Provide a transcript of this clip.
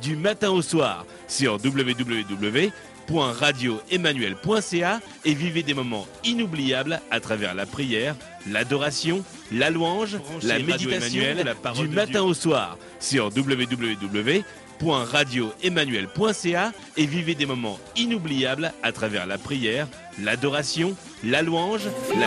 du matin au soir sur www.radio-emmanuel.ca et vivez des moments inoubliables à travers la prière, l'adoration, la louange, la méditation du matin au soir sur www.radio-emmanuel.ca et vivez des moments inoubliables à travers la prière, l'adoration, la louange, la